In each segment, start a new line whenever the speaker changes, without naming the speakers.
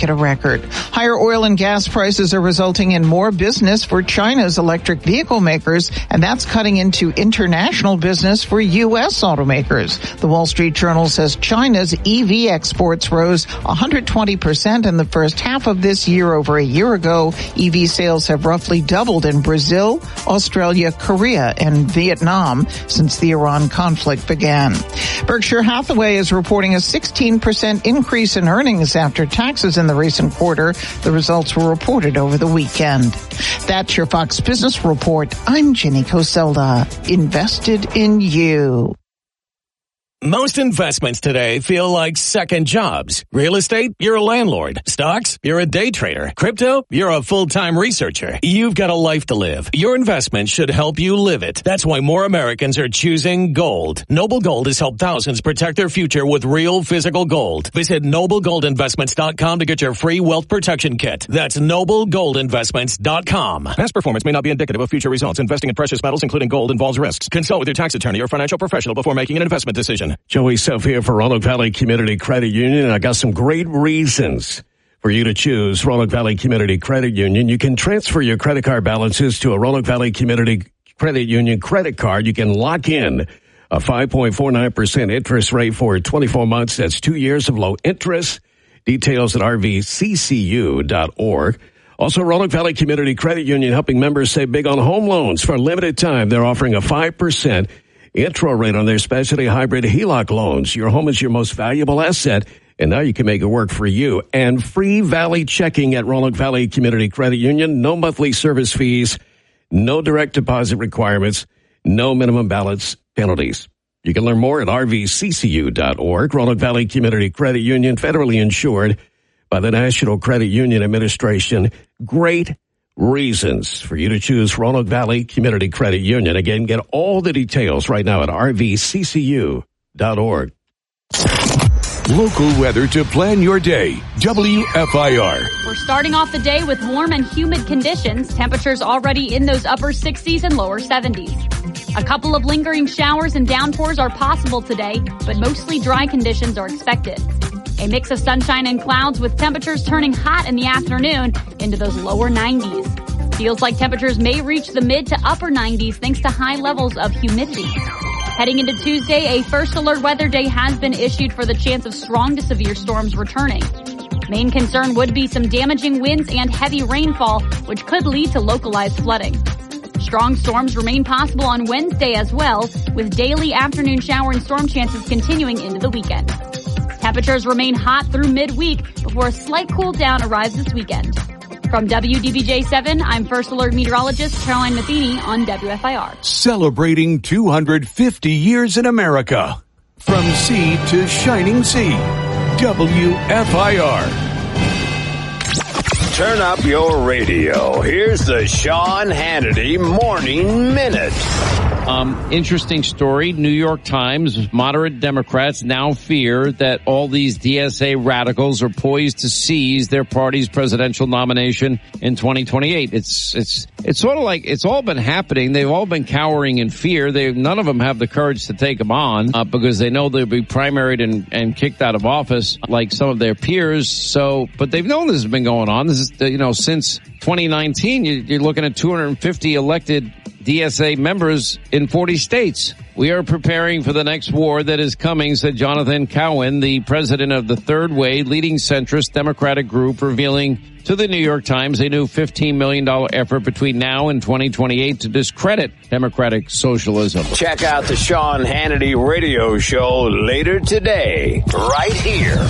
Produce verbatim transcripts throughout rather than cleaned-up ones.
make it a record. Higher oil and gas prices are resulting in more business for China's electric vehicle makers, and that's cutting into international business for U S automakers. The Wall Street Journal says China's E V exports rose one hundred twenty percent in the first half of this year over a year ago. E V sales have roughly doubled in Brazil, Australia, Korea, and Vietnam since the Iran conflict began. Berkshire Hathaway is reporting a sixteen percent increase in earnings after taxes in the recent quarter. The results were reported over the weekend. That's your Fox Business Report. I'm Jenny Coselda. Invested in you.
Most investments today feel like second jobs. Real estate, you're a landlord. Stocks, you're a day trader. Crypto, you're a full-time researcher. You've got a life to live. Your investment should help you live it. That's why more Americans are choosing gold. Noble Gold has helped thousands protect their future with real physical gold. Visit noble gold investments dot com to get your free wealth protection kit. That's noble gold investments dot com. Past performance may not be indicative of future results. Investing in precious metals, including gold, involves risks. Consult with your tax attorney or financial professional before making an investment decision.
Joey Self here for Roanoke Valley Community Credit Union, and I got some great reasons for you to choose Roanoke Valley Community Credit Union. You can transfer your credit card balances to a Roanoke Valley Community Credit Union credit card. You can lock in a five point four nine percent interest rate for twenty-four months. That's two years of low interest. Details at r v c c u dot org. Also, Roanoke Valley Community Credit Union helping members save big on home loans. For a limited time, they're offering a five percent intro rate on their specialty hybrid H E L O C loans. Your home is your most valuable asset, and now you can make it work for you. And free Valley checking at Roanoke Valley Community Credit Union. No monthly service fees, no direct deposit requirements, no minimum balance penalties. You can learn more at r v c c u dot org. Roanoke Valley Community Credit Union, federally insured by the National Credit Union Administration. Great reasons for you to choose Roanoke Valley Community Credit Union. Again, get all the details right now at r v c c u dot org.
Local weather to plan your day. W F I R.
We're starting off the day with warm and humid conditions. Temperatures already in those upper sixties and lower seventies. A couple of lingering showers and downpours are possible today, but mostly dry conditions are expected. A mix of sunshine and clouds with temperatures turning hot in the afternoon into those lower nineties. Feels like temperatures may reach the mid to upper nineties thanks to high levels of humidity. Heading into Tuesday, a first alert weather day has been issued for the chance of strong to severe storms returning. Main concern would be some damaging winds and heavy rainfall, which could lead to localized flooding. Strong storms remain possible on Wednesday as well, with daily afternoon shower and storm chances continuing into the weekend. Temperatures remain hot through midweek before a slight cool down arrives this weekend. From W D B J seven, I'm First Alert Meteorologist Caroline Matheny on W F I R.
Celebrating two hundred fifty years in America. From sea to shining sea. W F I R.
Turn up your radio. Here's the Sean Hannity Morning Minute.
Um, interesting story. New York Times, moderate Democrats now fear that all these D S A radicals are poised to seize their party's presidential nomination in twenty twenty-eight. It's, it's, it's sort of like it's all been happening. They've all been cowering in fear. They, none of them have the courage to take them on, uh, because they know they'll be primaried and, and kicked out of office like some of their peers. So, but they've known this has been going on. This is, you know, since twenty nineteen, you, you're looking at two hundred fifty elected D S A members in forty states. We are preparing for the next war that is coming, said Jonathan Cowan, the president of the Third Way, leading centrist Democratic group, revealing to the New York Times a new fifteen million dollars effort between now and twenty twenty-eight to discredit democratic socialism.
Check out the Sean Hannity radio show later today, right here.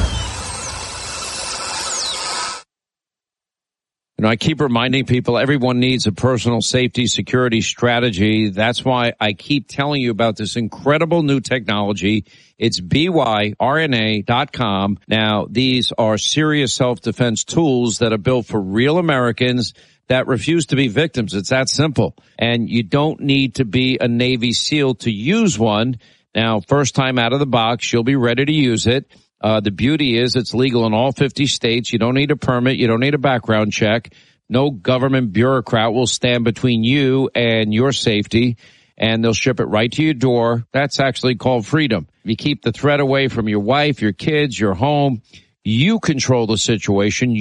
You know, I keep reminding people everyone needs a personal safety security strategy. That's why I keep telling you about this incredible new technology. It's B Y R N A dot com. Now, these are serious self-defense tools that are built for real Americans that refuse to be victims. It's that simple. And you don't need to be a Navy SEAL to use one. Now, first time out of the box, you'll be ready to use it. Uh, the beauty is it's legal in all fifty states. You don't need a permit. You don't need a background check. No government bureaucrat will stand between you and your safety, and they'll ship it right to your door. That's actually called freedom. You keep the threat away from your wife, your kids, your home. You control the situation.